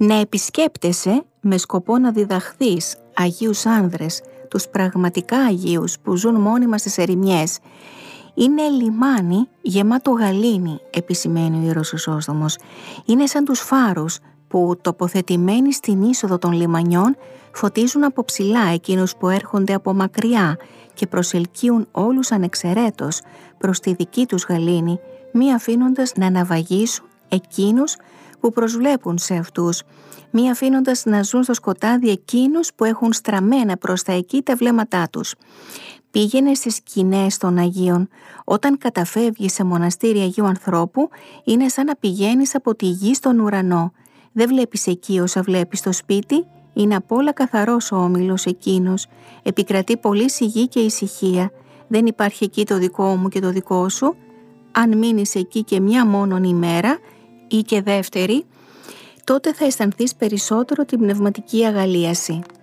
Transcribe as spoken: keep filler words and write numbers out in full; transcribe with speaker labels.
Speaker 1: Να επισκέπτεσαι με σκοπό να διδαχθείς Αγίους άνδρες, τους πραγματικά Αγίους που ζουν μόνιμα στις ερημιές. Είναι λιμάνι γεμάτο γαλήνη, επισημαίνει ο Ιερός Χρυσόστομος. Είναι σαν τους φάρους που τοποθετημένοι στην είσοδο των λιμανιών φωτίζουν από ψηλά εκείνους που έρχονται από μακριά και προσελκύουν όλους ανεξαιρέτως προς τη δική τους γαλήνη, μη αφήνοντας να ναυαγίσουν εκείνους που προσβλέπουν σε αυτούς, μη αφήνοντας να ζουν στο σκοτάδι εκείνους που έχουν στραμμένα προς τα εκεί τα βλέμματά τους. Πήγαινε στις σκηνές των Αγίων. Όταν καταφεύγεις σε μοναστήρι Αγίου Ανθρώπου, είναι σαν να πηγαίνεις από τη γη στον ουρανό. Δεν βλέπεις εκεί όσα βλέπεις στο σπίτι, είναι απ' όλα καθαρός ο όμιλος εκείνος. Επικρατεί πολύ σιγή και ησυχία. Δεν υπάρχει εκεί το δικό μου και το δικό σου. Αν μείνεις εκεί και μια μόνον ημέρα ή και δεύτερη, τότε θα αισθανθείς περισσότερο την πνευματική αγαλίαση.